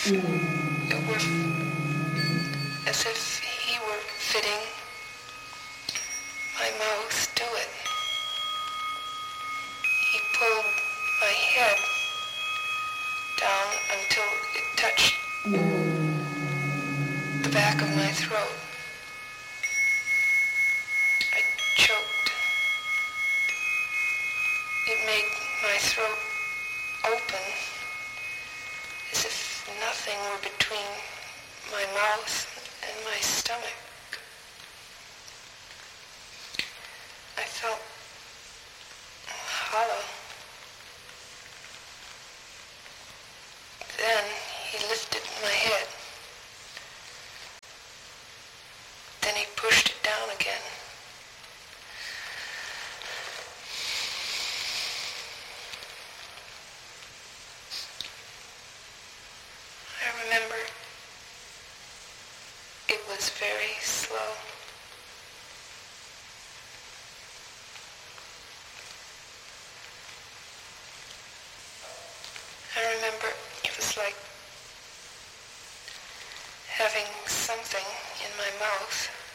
as if he were fitting my mouth to it. He pulled my head down until it touched the back of my throat. I choked. It made my throat open, as if nothing were between my mouth and my stomach. I felt hollow. Then he lifted my head. Then he pushed it down again. I remember it was very slow. I remember it was like having something in my mouth.